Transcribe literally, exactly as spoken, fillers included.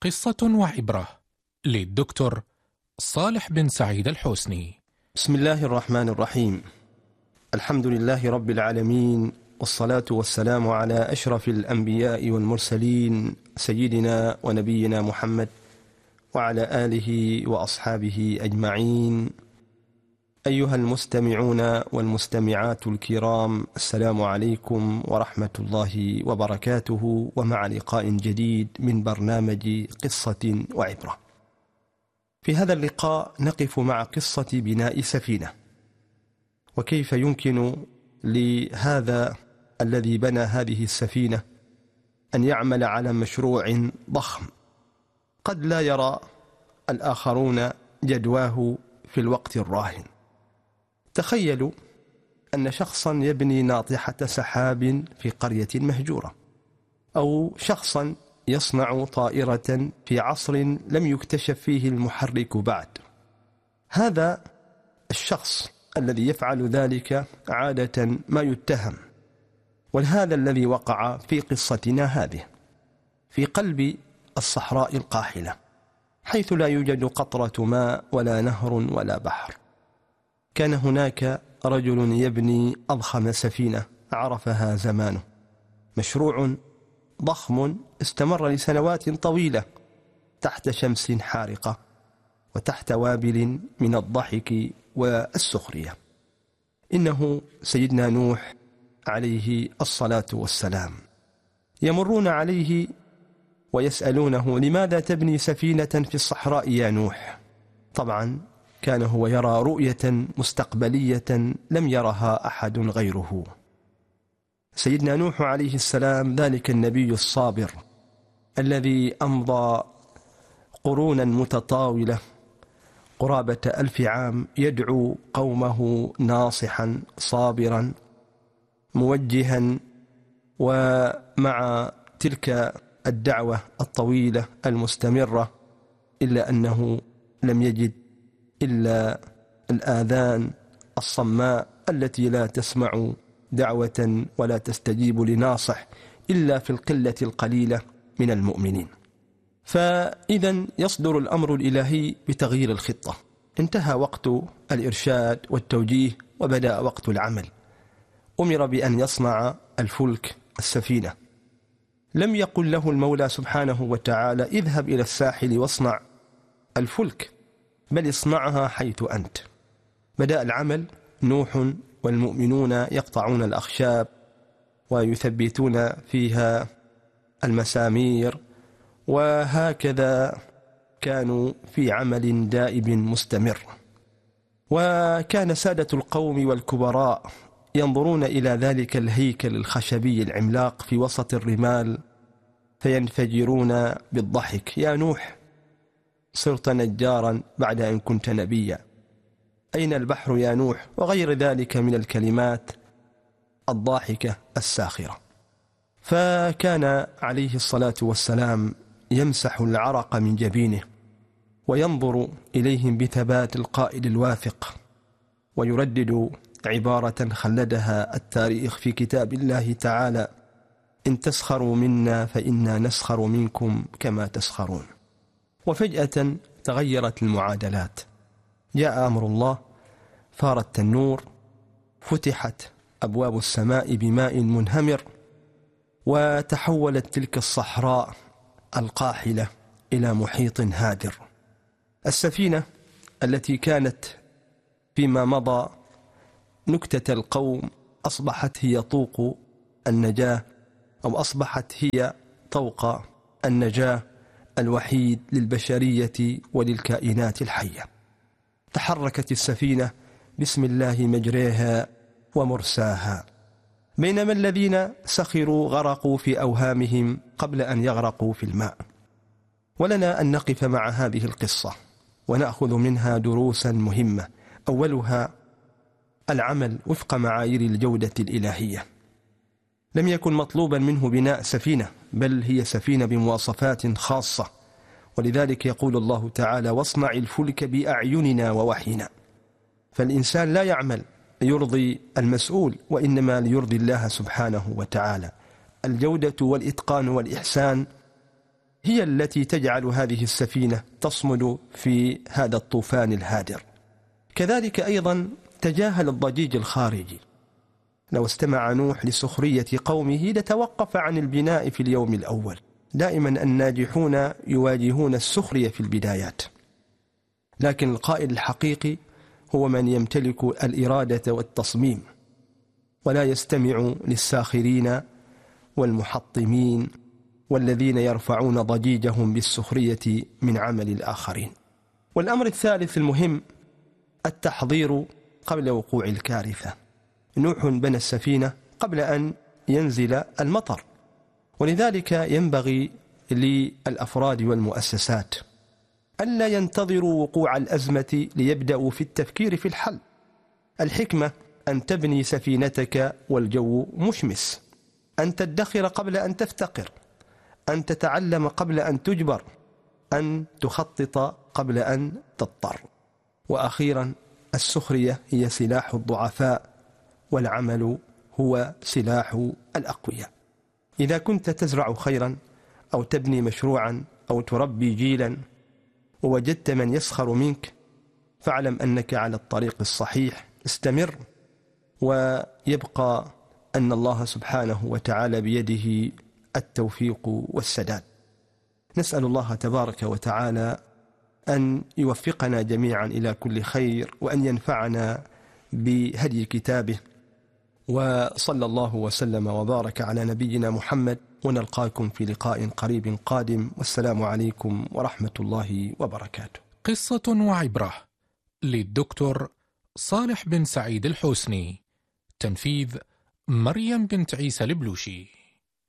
قصة وعبرة للدكتور صالح بن سعيد الحوسني. بسم الله الرحمن الرحيم. الحمد لله رب العالمين، والصلاة والسلام على أشرف الأنبياء والمرسلين سيدنا ونبينا محمد وعلى آله وأصحابه أجمعين. أيها المستمعون والمستمعات الكرام، السلام عليكم ورحمة الله وبركاته، ومع لقاء جديد من برنامج قصة وعبرة. في هذا اللقاء نقف مع قصة بناء سفينة، وكيف يمكن لهذا الذي بنى هذه السفينة أن يعمل على مشروع ضخم قد لا يرى الآخرون جدواه في الوقت الراهن. تخيلوا أن شخصا يبني ناطحة سحاب في قرية مهجورة، أو شخصا يصنع طائرة في عصر لم يكتشف فيه المحرك بعد. هذا الشخص الذي يفعل ذلك عادة ما يتهم، وهذا الذي وقع في قصتنا هذه في قلب الصحراء القاحلة، حيث لا يوجد قطرة ماء ولا نهر ولا بحر. كان هناك رجل يبني أضخم سفينة عرفها زمانه، مشروع ضخم استمر لسنوات طويلة تحت شمس حارقة وتحت وابل من الضحك والسخرية. إنه سيدنا نوح عليه الصلاة والسلام. يمرون عليه ويسألونه: لماذا تبني سفينة في الصحراء يا نوح؟ طبعا كان هو يرى رؤية مستقبلية لم يرها أحد غيره. سيدنا نوح عليه السلام ذلك النبي الصابر الذي أمضى قرونا متطاولة قرابة ألف عام يدعو قومه ناصحا صابرا موجها، ومع تلك الدعوة الطويلة المستمرة إلا أنه لم يجد إلا الآذان الصماء التي لا تسمع دعوة ولا تستجيب لناصح إلا في القلة القليلة من المؤمنين. فإذا يصدر الأمر الإلهي بتغيير الخطة. انتهى وقت الإرشاد والتوجيه وبدأ وقت العمل. أمر بأن يصنع الفلك السفينة. لم يقل له المولى سبحانه وتعالى: اذهب إلى الساحل واصنع الفلك، بل اصنعها حيث أنت. بدأ العمل. نوح والمؤمنون يقطعون الأخشاب ويثبتون فيها المسامير، وهكذا كانوا في عمل دائب مستمر. وكان سادة القوم والكبراء ينظرون إلى ذلك الهيكل الخشبي العملاق في وسط الرمال فينفجرون بالضحك: يا نوح، صرت نجارا بعد أن كنت نبيا، أين البحر يا نوح؟ وغير ذلك من الكلمات الضاحكة الساخرة. فكان عليه الصلاة والسلام يمسح العرق من جبينه وينظر إليهم بثبات القائد الواثق، ويردد عبارة خلدها التاريخ في كتاب الله تعالى: إن تسخروا منا فإنا نسخر منكم كما تسخرون. وفجأة تغيرت المعادلات. جاء أمر الله، فار التنور، فتحت أبواب السماء بماء منهمر، وتحولت تلك الصحراء القاحلة إلى محيط هادر. السفينة التي كانت فيما مضى نكتة القوم أصبحت هي طوق النجاة، أو أصبحت هي طوق النجاة الوحيد للبشرية وللكائنات الحية. تحركت السفينة بسم الله مجريها ومرساها، بينما الذين سخروا غرقوا في أوهامهم قبل أن يغرقوا في الماء. ولنا أن نقف مع هذه القصة ونأخذ منها دروسا مهمة. أولها العمل وفق معايير الجودة الإلهية. لم يكن مطلوبا منه بناء سفينة، بل هي سفينة بمواصفات خاصة، ولذلك يقول الله تعالى: واصنع الفلك بأعيننا ووحينا. فالإنسان لا يعمل يرضي المسؤول، وإنما ليرضي الله سبحانه وتعالى. الجودة والإتقان والإحسان هي التي تجعل هذه السفينة تصمد في هذا الطوفان الهادر. كذلك أيضا تجاهل الضجيج الخارجي. لو استمع نوح لسخرية قومه لتوقف عن البناء في اليوم الأول. دائما الناجحون يواجهون السخرية في البدايات، لكن القائد الحقيقي هو من يمتلك الإرادة والتصميم، ولا يستمع للساخرين والمحطمين والذين يرفعون ضجيجهم بالسخرية من عمل الآخرين. والأمر الثالث المهم التحضير قبل وقوع الكارثة. نوح بنى السفينة قبل أن ينزل المطر، ولذلك ينبغي للأفراد والمؤسسات ألا ينتظروا وقوع الأزمة ليبدأوا في التفكير في الحل. الحكمة أن تبني سفينتك والجو مشمس، أن تدخر قبل أن تفتقر، أن تتعلم قبل أن تجبر، أن تخطط قبل أن تضطر. وأخيرا السخرية هي سلاح الضعفاء، والعمل هو سلاح الأقوياء. إذا كنت تزرع خيرا أو تبني مشروعا أو تربي جيلا ووجدت من يسخر منك، فاعلم أنك على الطريق الصحيح. استمر، ويبقى أن الله سبحانه وتعالى بيده التوفيق والسداد. نسأل الله تبارك وتعالى أن يوفقنا جميعا إلى كل خير، وأن ينفعنا بهدي كتابه. وصلى الله وسلم وبارك على نبينا محمد، ونلقاكم في لقاء قريب قادم، والسلام عليكم ورحمة الله وبركاته. قصة وعبرة للدكتور صالح بن سعيد الحوسني، تنفيذ مريم بنت عيسى البلوشي.